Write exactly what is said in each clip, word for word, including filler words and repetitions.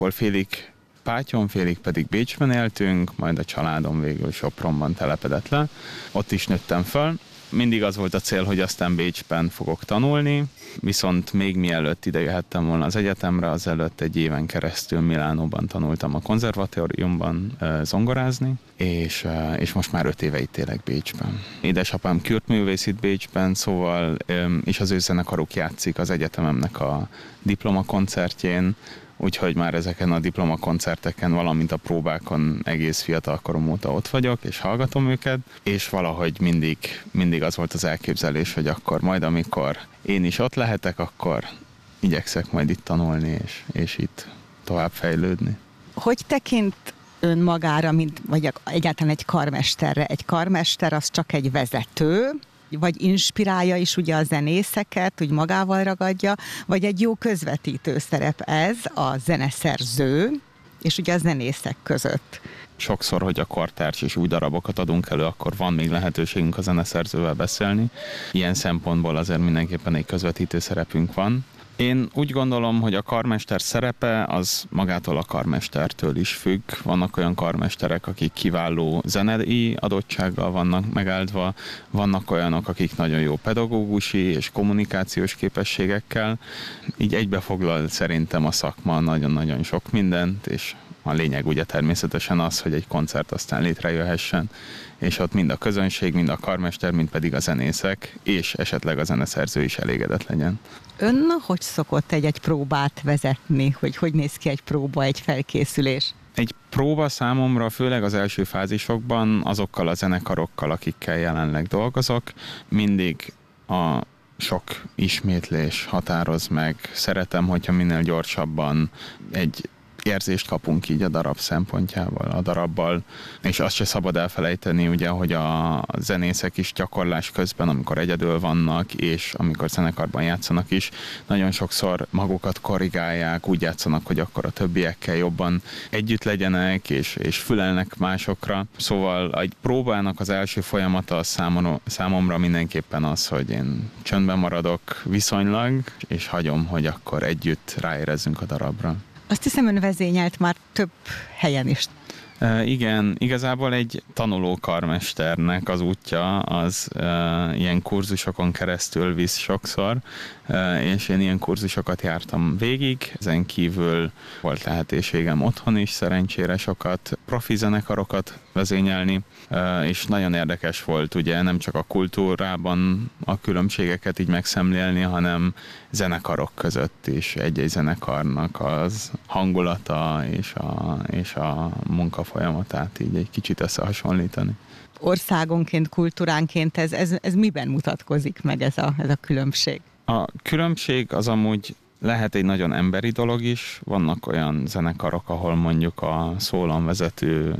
Félig Pátyon, félig pedig Bécsben éltünk, majd a családom végül Sopronban telepedett le. Ott is nőttem föl. Mindig az volt a cél, hogy aztán Bécsben fogok tanulni, viszont még mielőtt ide jöhettem volna az egyetemre, azelőtt egy éven keresztül Milánóban tanultam a konzervatóriumban zongorázni, és, és most már öt éve itt élek Bécsben. Édesapám kürtművész itt Bécsben, szóval és az ő zenekaruk játszik az egyetememnek a diplomakoncertjén, úgyhogy már ezeken a diplomakoncerteken, valamint a próbákon egész fiatal korom óta ott vagyok, és hallgatom őket, és valahogy mindig, mindig az volt az elképzelés, hogy akkor majd, amikor én is ott lehetek, akkor igyekszek majd itt tanulni, és, és itt tovább fejlődni. Hogy tekint ön magára, mint, vagy egyáltalán egy karmesterre? Egy karmester az csak egy vezető, vagy inspirálja is ugye a zenészeket, úgy magával ragadja, vagy egy jó közvetítő szerep ez, a zeneszerző, és ugye a zenészek között. Sokszor, hogy a kartárs és új darabokat adunk elő, akkor van még lehetőségünk a zeneszerzővel beszélni. Ilyen szempontból azért mindenképpen egy közvetítő szerepünk van. Én úgy gondolom, hogy a karmester szerepe az magától a karmestertől is függ. Vannak olyan karmesterek, akik kiváló zenei adottsággal vannak megáldva, vannak olyanok, akik nagyon jó pedagógusi és kommunikációs képességekkel. Így egybefoglal szerintem a szakma nagyon-nagyon sok mindent, és a lényeg ugye természetesen az, hogy egy koncert aztán létrejöhessen, és ott mind a közönség, mind a karmester, mind pedig a zenészek, és esetleg a zeneszerző is elégedett legyen. Ön hogy szokott egy-egy próbát vezetni? Hogy hogy néz ki egy próba, egy felkészülés? Egy próba számomra, főleg az első fázisokban, azokkal a zenekarokkal, akikkel jelenleg dolgozok, mindig a sok ismétlés határoz meg. Szeretem, hogyha minél gyorsabban egy érzést kapunk így a darab szempontjával, a darabbal, és azt se szabad elfelejteni, ugye, hogy a zenészek is gyakorlás közben, amikor egyedül vannak, és amikor zenekarban játszanak is, nagyon sokszor magukat korrigálják, úgy játszanak, hogy akkor a többiekkel jobban együtt legyenek, és, és fülelnek másokra. Szóval egy próbának az első folyamata számomra, számomra mindenképpen az, hogy én csöndben maradok viszonylag, és hagyom, hogy akkor együtt ráérezzünk a darabra. Azt hiszem, ön vezényelt már több helyen is. E, igen, igazából egy tanuló karmesternek az útja az e, ilyen kurzusokon keresztül visz sokszor, e, és én ilyen kurzusokat jártam végig. Ezen kívül volt lehetőségem otthon is szerencsére sokat profi zenekarokat vezényelni, e, és nagyon érdekes volt ugye nem csak a kultúrában a különbségeket így megszemlélni, hanem zenekarok között is egy-egy zenekarnak az hangulata és a, és a munka folyamatát így egy kicsit összehasonlítani. Országonként, kultúránként ez, ez, ez miben mutatkozik meg ez a, ez a különbség? A különbség az amúgy lehet egy nagyon emberi dolog is. Vannak olyan zenekarok, ahol mondjuk a szólamvezető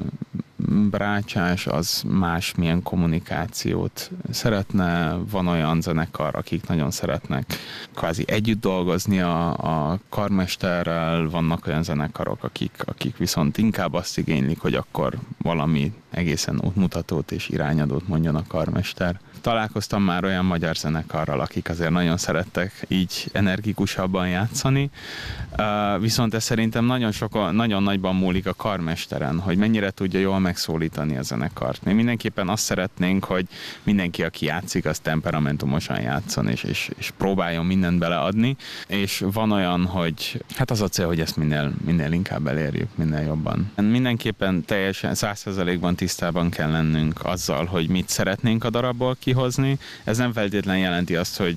brácsás az másmilyen kommunikációt szeretne, van olyan zenekar, akik nagyon szeretnek kvázi együtt dolgozni a, a karmesterrel, vannak olyan zenekarok, akik, akik viszont inkább azt igénylik, hogy akkor valami egészen útmutatót és irányadót mondjon a karmester. Találkoztam már olyan magyar zenekarral, akik azért nagyon szerettek így energikusabban játszani, viszont ez szerintem nagyon, sok, nagyon nagyban múlik a karmesteren, hogy mennyire tudja jól megszólítani a zenekart. Mi mindenképpen azt szeretnénk, hogy mindenki, aki játszik, az temperamentumosan játszon, és, és, és próbáljon mindent beleadni, és van olyan, hogy hát az a cél, hogy ezt minél, minél inkább elérjük, minél jobban. Mindenképpen teljesen száz százalékban tisztában kell lennünk azzal, hogy mit szeretnénk a darabból kihozni. Ez nem feltétlenül jelenti azt, hogy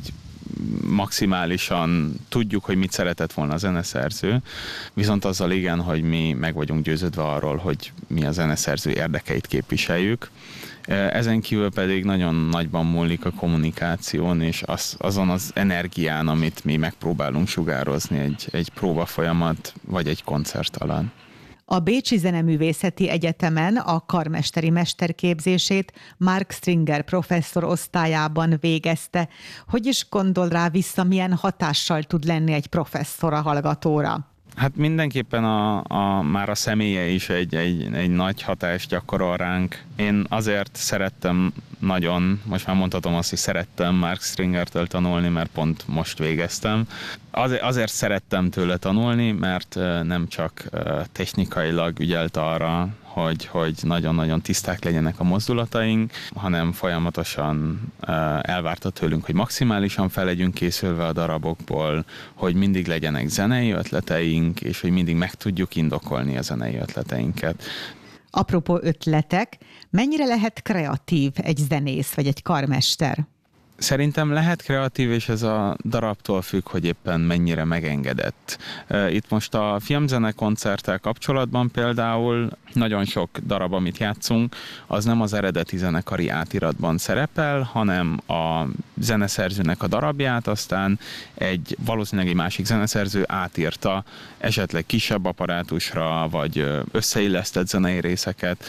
maximálisan tudjuk, hogy mit szeretett volna a zeneszerző, viszont azzal igen, hogy mi meg vagyunk győződve arról, hogy mi a zeneszerző érdekeit képviseljük. Ezen kívül pedig nagyon nagyban múlik a kommunikáción, és az, azon az energián, amit mi megpróbálunk sugározni egy, egy próbafolyamat, vagy egy koncert alatt. A Bécsi Zeneművészeti Egyetemen a karmesteri mesterképzését Mark Stringer professzor osztályában végezte. Hogy is gondol rá vissza, milyen hatással tud lenni egy professzor a hallgatóra? Hát mindenképpen a, a, már a személye is egy, egy, egy nagy hatást gyakorol ránk. Én azért szerettem nagyon, most már mondhatom azt, hogy szerettem Mark Stringertől tanulni, mert pont most végeztem. Azért, azért szerettem tőle tanulni, mert nem csak technikailag ügyelt arra, hogy, hogy nagyon-nagyon tiszták legyenek a mozdulataink, hanem folyamatosan elvárta tőlünk, hogy maximálisan fel legyünk készülve a darabokból, hogy mindig legyenek zenei ötleteink, és hogy mindig meg tudjuk indokolni a zenei ötleteinket. Apropó ötletek, mennyire lehet kreatív egy zenész vagy egy karmester? Szerintem lehet kreatív, és ez a darabtól függ, hogy éppen mennyire megengedett. Itt most a filmzene koncerttel kapcsolatban például nagyon sok darab, amit játszunk, az nem az eredeti zenekari átiratban szerepel, hanem a zeneszerzőnek a darabját, aztán egy valószínűleg egy másik zeneszerző átírta esetleg kisebb apparátusra, vagy összeillesztett zenei részeket,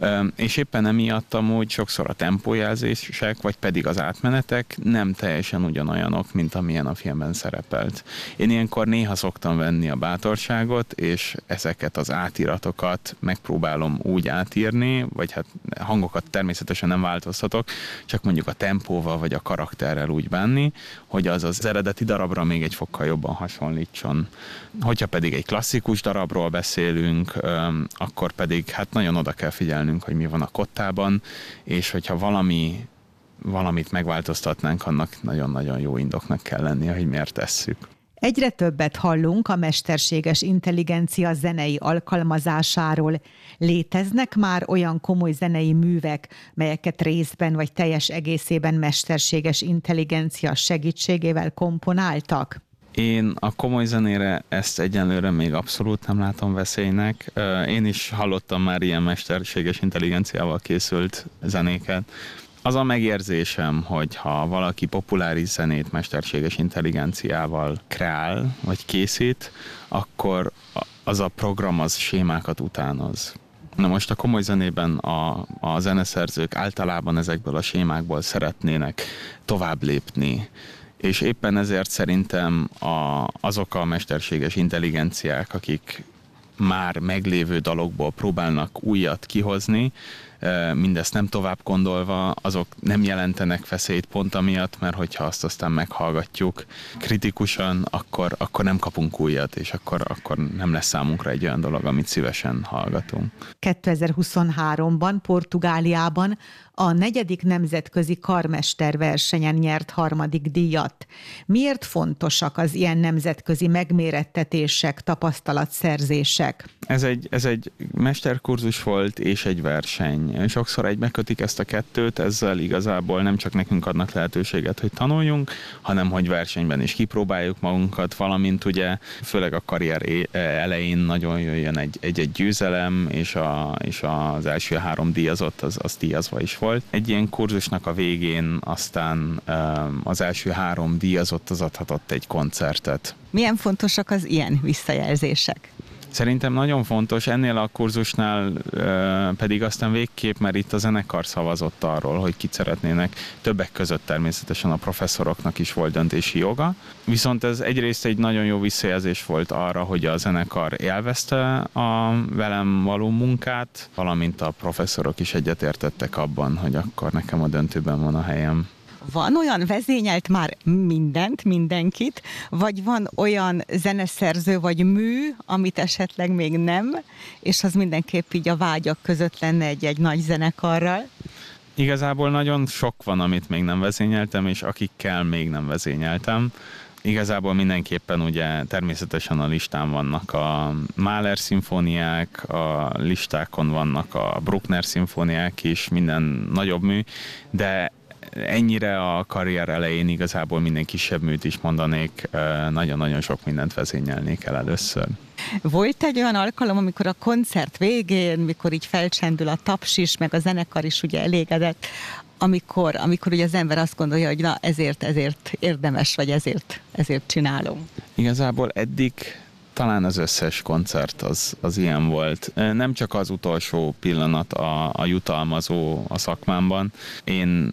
és éppen emiatt amúgy sokszor a tempójelzések, vagy pedig az átmenetek nem teljesen ugyanolyanok, mint amilyen a filmben szerepelt. Én ilyenkor néha szoktam venni a bátorságot, és ezeket az átiratokat megpróbálom úgy átírni, vagy hát hangokat természetesen nem változtatok, csak mondjuk a tempóval, vagy a karakterrel úgy bánni, hogy az az eredeti darabra még egy fokkal jobban hasonlítson. Hogyha pedig egy klasszikus darabról beszélünk, akkor pedig hát nagyon oda kell figyelnünk, hogy mi van a kottában, és hogyha valami, valamit megváltoztatnánk, annak nagyon-nagyon jó indoknak kell lennie, hogy miért tesszük. Egyre többet hallunk a mesterséges intelligencia zenei alkalmazásáról. Léteznek már olyan komoly zenei művek, melyeket részben vagy teljes egészében mesterséges intelligencia segítségével komponáltak? Én a komoly zenére ezt egyenlőre még abszolút nem látom veszélynek. Én is hallottam már ilyen mesterséges intelligenciával készült zenéket. Az a megérzésem, hogy ha valaki populáris zenét mesterséges intelligenciával kreál, vagy készít, akkor az a program az sémákat utánoz. Na most a komoly zenében a, a zeneszerzők általában ezekből a sémákból szeretnének tovább lépni, és éppen ezért szerintem a, azok a mesterséges intelligenciák, akik már meglévő dalokból próbálnak újat kihozni, mindezt nem tovább gondolva, azok nem jelentenek veszélyt pont amiatt, mert hogyha azt aztán meghallgatjuk kritikusan, akkor, akkor nem kapunk újat, és akkor, akkor nem lesz számunkra egy olyan dolog, amit szívesen hallgatunk. kétezer-huszonháromban Portugáliában a negyedik nemzetközi karmesterversenyen nyert harmadik díjat. Miért fontosak az ilyen nemzetközi megmérettetések, tapasztalatszerzések? Ez egy, ez egy mesterkurzus volt és egy verseny. Sokszor egybekötik ezt a kettőt, ezzel igazából nem csak nekünk adnak lehetőséget, hogy tanuljunk, hanem hogy versenyben is kipróbáljuk magunkat, valamint ugye főleg a karrier elején nagyon jöjjön egy, egy-egy győzelem, és, a, és az első három díjazott, az, az díjazva is volt. Egy ilyen kurzusnak a végén aztán az első három díjazott az adhatott egy koncertet. Milyen fontosak az ilyen visszajelzések? Szerintem nagyon fontos, ennél a kurzusnál uh, pedig aztán végképp, mert itt a zenekar szavazott arról, hogy kit szeretnének, többek között természetesen a professzoroknak is volt döntési joga, viszont ez egyrészt egy nagyon jó visszajelzés volt arra, hogy a zenekar élvezte a velem való munkát, valamint a professzorok is egyetértettek abban, hogy akkor nekem a döntőben van a helyem. Van olyan vezényelt már mindent, mindenkit, vagy van olyan zeneszerző vagy mű, amit esetleg még nem, és az mindenképp így a vágyak között lenne egy-egy nagy zenekarral? Igazából nagyon sok van, amit még nem vezényeltem, és akikkel még nem vezényeltem. Igazából mindenképpen ugye természetesen a listán vannak a Mahler szimfóniák, a listákon vannak a Bruckner szimfóniák is, minden nagyobb mű, de ennyire a karrier elején igazából minden kisebb műt is mondanék, nagyon-nagyon sok mindent vezényelnék el először. Volt egy olyan alkalom, amikor a koncert végén, mikor így felcsendül a taps is, meg a zenekar is ugye elégedett, amikor, amikor ugye az ember azt gondolja, hogy na ezért, ezért érdemes, vagy ezért, ezért csinálom. Igazából eddig talán az összes koncert az, az ilyen volt. Nem csak az utolsó pillanat a, a jutalmazó a szakmámban. Én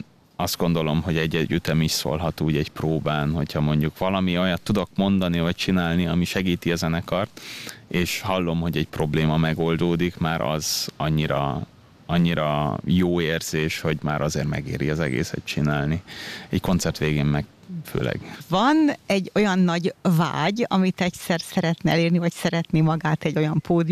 azt gondolom, hogy egy-egy ütem is szólhat úgy egy próbán, hogyha mondjuk valami olyat tudok mondani vagy csinálni, ami segíti a zenekart, és hallom, hogy egy probléma megoldódik, már az annyira, annyira jó érzés, hogy már azért megéri az egészet csinálni. Egy koncert végén meg főleg. Van egy olyan nagy vágy, amit egyszer szeretne elérni, vagy szeretné magát egy olyan pódium